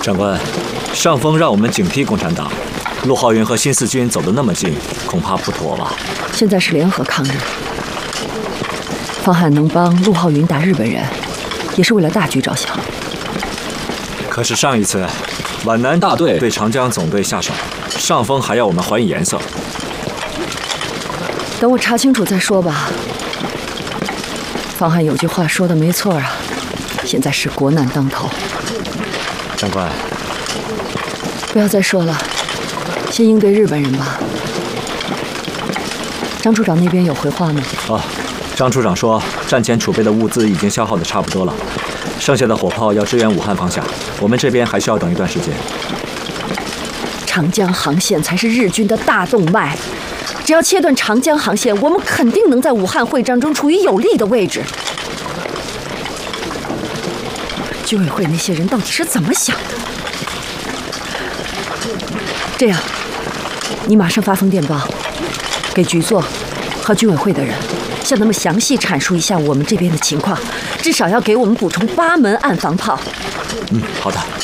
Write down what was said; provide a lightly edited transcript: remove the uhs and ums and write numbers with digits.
长官，上峰让我们警惕共产党，陆浩云和新四军走得那么近，恐怕不妥吧？ 现在是联合抗日，方汉能帮陆浩云打日本人，也是为了大局着想。 可是上一次，皖南大队对长江总队下手，上峰还要我们还以颜色。 等我查清楚再说吧。方汉有句话说的没错啊，现在是国难当头。 长官， 不要再说了，先应对日本人吧。张处长那边有回话吗？ 张处长说，战前储备的物资已经消耗的差不多了，剩下的火炮要支援武汉方向，我们这边还需要等一段时间。 长江航线才是日军的大动脉，只要切断长江航线，我们肯定能在武汉会战中处于有利的位置。居委会那些人到底是怎么想的？这样，你马上发封电报，给局座和居委会的人，向他们详细阐述一下我们这边的情况，至少要给我们补充8门岸防炮。 好的。